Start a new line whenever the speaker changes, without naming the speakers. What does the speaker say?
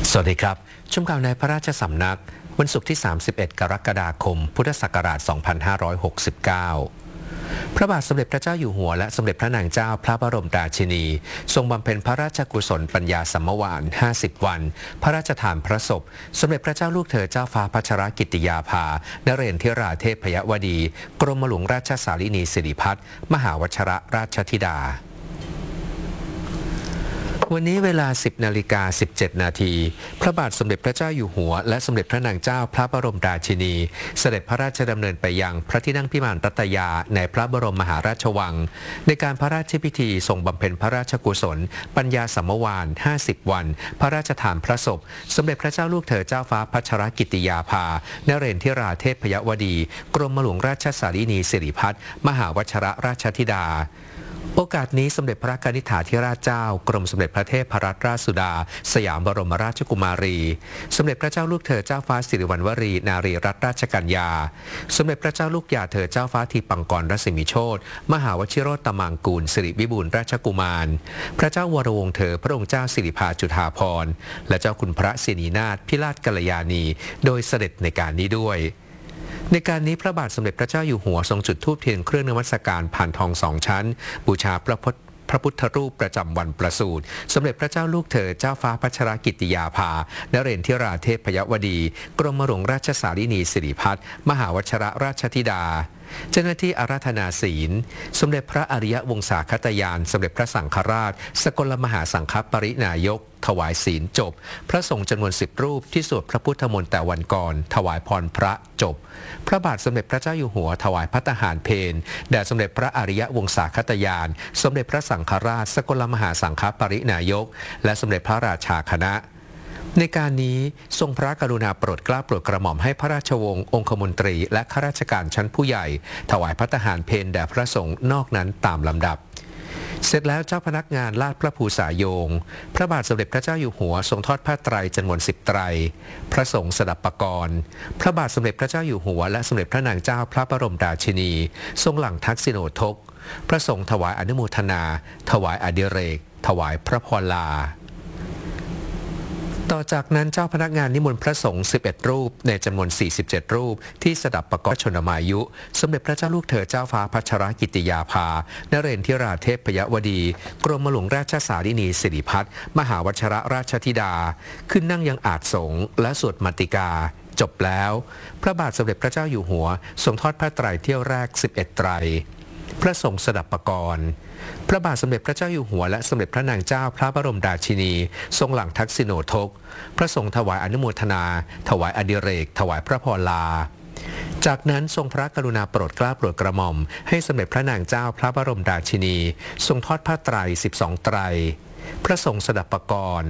สวัสดีครับชมข่าวในพระราชสำนักวันศุกร์ที่ 31 กรกฎาคม พุทธศักราช 2569 พระบาทสมเด็จพระเจ้าอยู่หัวและสมเด็จพระนางเจ้าพระบรมราชินีทรงบำเพ็ญพระราชกุศลปัญญาสัมมวาน 50 วัน พระราชทานพระศพสมเด็จพระเจ้าลูกเธอเจ้าฟ้าพัชรกิติยาภานเรศทิราเทพยวดี กรมหลวงราชสารินีสิริพัฒน์มหาวชิรราชธิดาวันนี้เวลา 10:17 นาทีพระบาทสมเด็จพระเจ้าอยู่หัวและสมเด็จพระนางเจ้าพระบรมราชินีเสด็จพระราชดำเนินไปยังพระที่นั่งพิมานรัตยาในพระบรมมหาราชวังในการพระราชพิธีทรงบำเพ็ญพระราชกุศลปัญญาสัมมวาน 50 วัน พระราชทานพระศพสมเด็จพระเจ้าลูกเธอเจ้าฟ้าพัชรกิติยาภานเรศทิราเทพยวดี กรมหลวงราชสารินีสิริพัฒน์มหาวชิรราชธิดาโอกาสนี้สมเด็จพระกนิษฐาธิราชเจ้ากรมสมเด็จพระเทพรัตนราชสุดาสยามบรมราชกุมารีสมเด็จพระเจ้าลูกเธอเจ้าฟ้าสิริวัณวรีนารีรัตนราชกัญญาสมเด็จพระเจ้าลูกยาเธอเจ้าฟ้าทีปังกรรัศมีโชติมหาวชิโรตมังกูลสิริวิบูลย์ราชกุมารพระเจ้าวรวงศ์เธอพระองค์เจ้าสิริภาจุฑาภรณ์และเจ้าคุณพระศินีนาถพิราชกัลยาณีโดยเสด็จในการนี้ด้วยในการนี้พระบาทสมเด็จพระเจ้าอยู่หัวทรงจุดธูปเทียนเครื่องนมัสการผ่านทอง2 ชั้นบูชาพระพุทธรูปประจำวันประสูติสมเด็จพระเจ้าลูกเธอเจ้าฟ้าพัชรกิติยาภานเรศทิราเทพยวดีกรมหลวงราชสารินีสิริพัฒน์มหาวชิรราชธิดาเจ้าหน้าที่อาราธนาศีลสมเด็จพระอริยวงศาคตยานสมเด็จพระสังฆราชสกลมหาสังฆปรินายกถวายศีลจบพระสงฆ์จำนวน10 รูปที่สวดพระพุทธมนต์แต่วันก่อนถวายพรพระจบพระบาทสมเด็จพระเจ้าอยู่หัวถวายภัตตาหารเพลแด่สมเด็จพระอริยวงศาคตยานสมเด็จพระสังฆราชสกลมหาสังฆปรินายกและสมเด็จพระราชาคณะในการนี้ทรงพระกรุณาโปรดเกล้าโปรดกระหม่อมให้พระราชวงศ์องคมนตรีและข้าราชการชั้นผู้ใหญ่ถวายภัตตาหารเพลแด่พระสงฆ์นอกนั้นตามลำดับเสร็จแล้วเจ้าพนักงานลาดพระภูษาโยงพระบาทสมเด็จพระเจ้าอยู่หัวทรงทอดผ้าไตรจำนวน10 ไตรพระสงฆ์สดับปกรณ์พระบาทสมเด็จพระเจ้าอยู่หัวและสมเด็จพระนางเจ้าพระบรมราชินีทรงหลั่งทักษิโณทกพระสงฆ์ถวายอนุโมทนาถวายอดิเรกถวายพระพรลาต่อจากนั้นเจ้าพนักงานนิมนต์พระสงฆ์11 รูปในจำนวน47 รูปที่สดับประกอบชนมายุสมเด็จพระเจ้าลูกเธอเจ้าฟ้าพัชรกิติยาภานเรศทิราเทพยวดีกรมหลวงราชสารินีสิริพัฒน์มหาวชิรราชธิดาขึ้นนั่งยังอาสน์สงฆ์และสวดมัตติกาจบแล้วพระบาทสมเด็จพระเจ้าอยู่หัวทรงทอดผ้าไตรเที่ยวแรก11 ไตรพระสงฆ์สดับปกรณ์พระบาทสมเด็จพระเจ้าอยู่หัวและสมเด็จพระนางเจ้าพระบรมราชินีทรงหลั่งทักษิโณทกพระสงฆ์ถวายอนุโมทนาถวายอดิเรกถวายพระพรลาจากนั้นทรงพระกรุณาโปรดเกล้าโปรดกระหม่อมให้สมเด็จพระนางเจ้าพระบรมราชินีทรงทอดผ้าไตร12 ไตรพระสงฆ์สดับปกรณ์